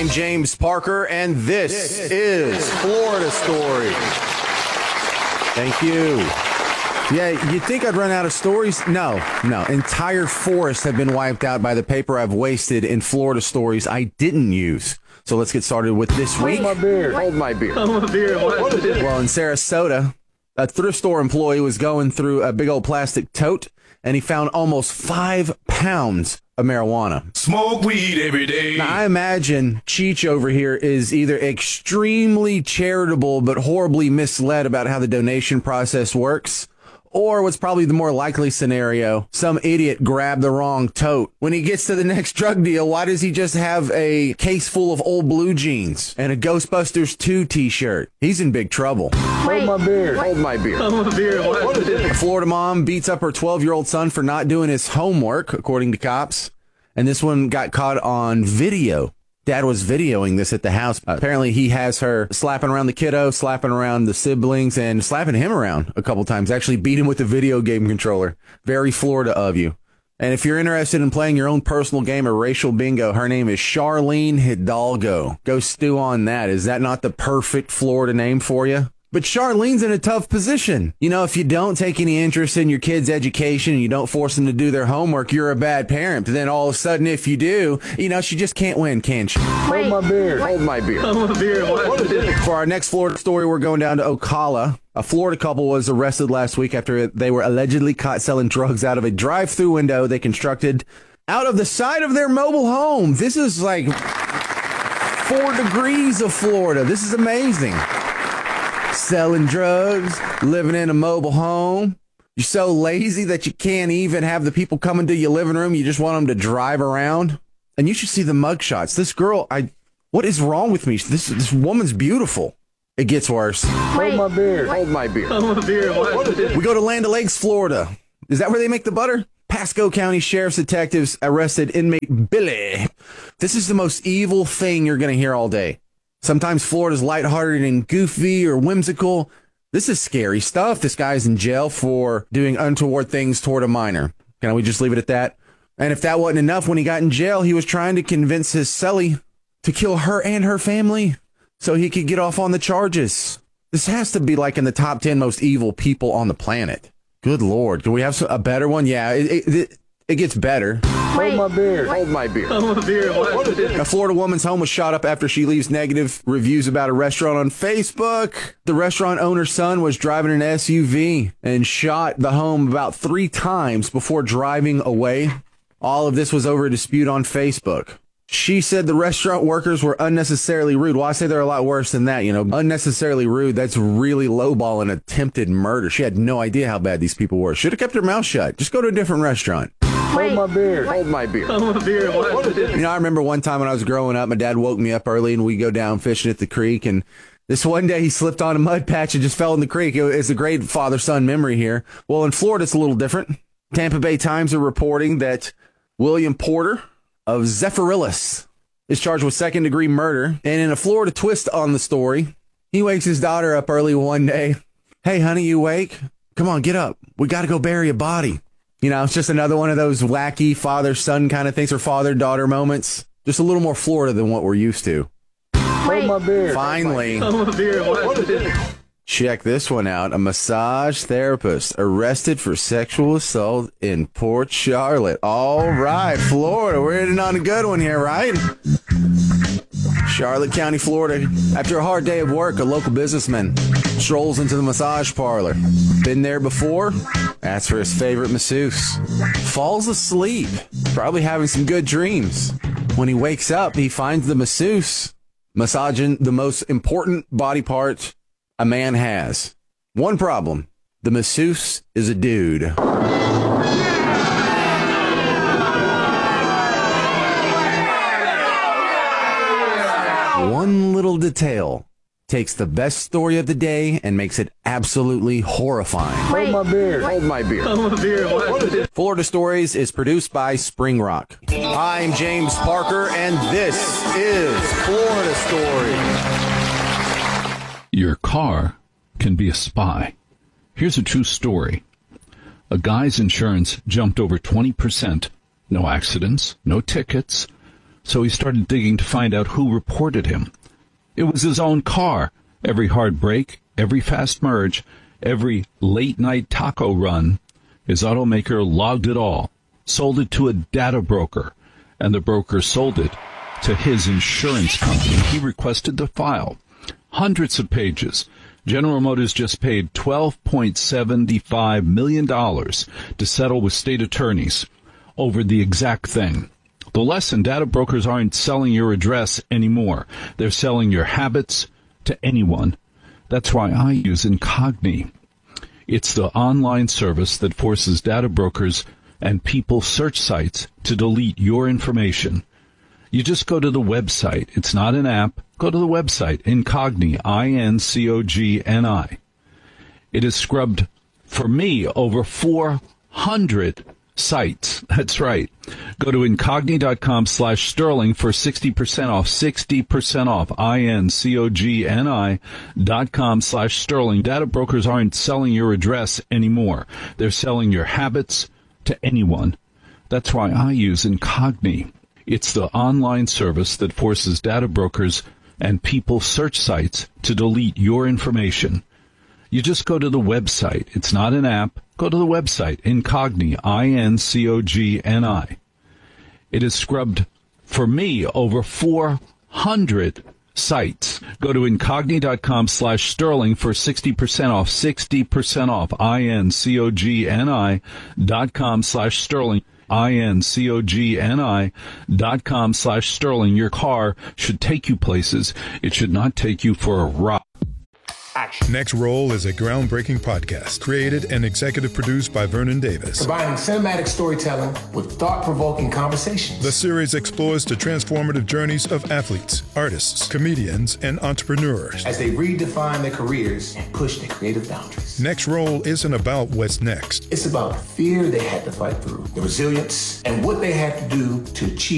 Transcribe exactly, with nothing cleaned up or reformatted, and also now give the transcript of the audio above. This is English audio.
I'm James Parker, and this, this is Florida Story. Thank you. Yeah, you'd think I'd run out of stories? No, no. Entire forests have been wiped out by the paper I've wasted in Florida stories I didn't use. So let's get started with this week. Hold my beer. Hold my beer. Hold my beer. What is it? Well, in Sarasota, a thrift store employee was going through a big old plastic tote, and he found almost five pounds of marijuana. Smoke weed every day. Now, I imagine Cheech over here is either extremely charitable but horribly misled about how the donation process works, or what's probably the more likely scenario, some idiot grabbed the wrong tote. When he gets to the next drug deal, why does he just have a case full of old blue jeans and a Ghostbusters two t-shirt? He's in big trouble. Hold my beer. Hold my beer. Hold my beer. What is it? A Florida mom beats up her twelve-year-old son for not doing his homework, according to cops. And this one got caught on video. Dad was videoing this at the house. Uh, apparently, he has her slapping around the kiddo, slapping around the siblings, and slapping him around a couple times. Actually beat him with the video game controller. Very Florida of you. And if you're interested in playing your own personal game of racial bingo, her name is Charlene Hidalgo. Go stew on that. Is that not the perfect Florida name for you? But Charlene's in a tough position. You know, if you don't take any interest in your kids' education and you don't force them to do their homework, you're a bad parent. But then all of a sudden, if you do, you know, she just can't win, can she? Hold my beer. Hold my beer. Hold my beer. What is it? For our next Florida story, we're going down to Ocala. A Florida couple was arrested last week after they were allegedly caught selling drugs out of a drive-through window they constructed out of the side of their mobile home. This is like four degrees of Florida. This is amazing. Selling drugs, living in a mobile home. You're so lazy that you can't even have the people coming to your living room. You just want them to drive around. And you should see the mugshots. This girl, I, what is wrong with me? This this woman's beautiful. It gets worse. Hold my beer. Hold my beer. Hold my beer. What is it? We go to Land O'Lakes, Florida. Is that where they make the butter? Pasco County Sheriff's detectives arrested inmate Billy. This is the most evil thing you're going to hear all day. Sometimes Florida's lighthearted and goofy or whimsical. This is scary stuff. This guy's in jail for doing untoward things toward a minor. Can we just leave it at that? And if that wasn't enough, when he got in jail, he was trying to convince his cellie to kill her and her family so he could get off on the charges. This has to be like in the top ten most evil people on the planet. Good Lord. Can we have some, a better one? Yeah, it, it, it gets better. Hold my beer. Hold my beer. Hold my beer. What is it? A Florida woman's home was shot up after she leaves negative reviews about a restaurant on Facebook. The restaurant owner's son was driving an S U V and shot the home about three times before driving away. All of this was over a dispute on Facebook. She said the restaurant workers were unnecessarily rude. Well, I say they're a lot worse than that. You know, unnecessarily rude. That's really lowballing attempted murder. She had no idea how bad these people were. Should have kept her mouth shut. Just go to a different restaurant. Hold my beer. Hold my beer. Hold my beer. What is it? You know, I remember one time when I was growing up, my dad woke me up early and we go down fishing at the creek. And this one day he slipped on a mud patch and just fell in the creek. It's a great father-son memory here. Well, in Florida, it's a little different. Tampa Bay Times are reporting that William Porter of Zephyrillus is charged with second-degree murder. And in a Florida twist on the story, he wakes his daughter up early one day. Hey, honey, you awake? Come on, get up. We got to go bury a body. You know, it's just another one of those wacky father-son kind of things or father-daughter moments. Just a little more Florida than what we're used to. Hold my beer. Finally, Hold my beer. What is it? check this one out. A massage therapist arrested for sexual assault in Port Charlotte. All right, Florida. We're hitting on a good one here, right? Charlotte County, Florida. After a hard day of work, a local businessman strolls into the massage parlor. Been there before? Asks for his favorite masseuse. Falls asleep, probably having some good dreams. When he wakes up, he finds the masseuse massaging the most important body part a man has. One problem. The masseuse is a dude. One little detail takes the best story of the day and makes it absolutely horrifying. Hold my beer. Hold my beer. Hold my beer. What is it? Florida Stories is produced by Spring Rock. I'm James Parker, and this is Florida Stories. Your car can be a spy. Here's a true story. A guy's insurance jumped over twenty percent. No accidents, no tickets. So he started digging to find out who reported him. It was his own car. Every hard brake, every fast merge, every late-night taco run, his automaker logged it all, sold it to a data broker, and the broker sold it to his insurance company. He requested the file. Hundreds of pages. General Motors just paid twelve point seven five million dollars to settle with state attorneys over the exact thing. The lesson, data brokers aren't selling your address anymore. They're selling your habits to anyone. That's why I use Incogni. It's the online service that forces data brokers and people search sites to delete your information. You just go to the website. It's not an app. Go to the website, Incogni, I N C O G N I. It has scrubbed, for me, over four hundred sites. That's right. Go to Incogni.com slash Sterling for sixty percent off. sixty percent off. I N C O G N I dot com slash Sterling. Data brokers aren't selling your address anymore. They're selling your habits to anyone. That's why I use Incogni. It's the online service that forces data brokers and people search sites to delete your information. You just go to the website. It's not an app. Go to the website, Incogni, I N C O G N I. It has scrubbed, for me, over four hundred sites. Go to Incogni.com slash Sterling for sixty percent off. sixty percent off. I N C O G N I dot com slash Sterling. I N C O G N I dot com slash Sterling. Your car should take you places. It should not take you for a ride. Next Roll is a groundbreaking podcast created and executive produced by Vernon Davis. Combining cinematic storytelling with thought-provoking conversations. The series explores the transformative journeys of athletes, artists, comedians, and entrepreneurs as they redefine their careers and push their creative boundaries. Next Roll isn't about what's next. It's about the fear they had to fight through, the resilience, and what they had to do to achieve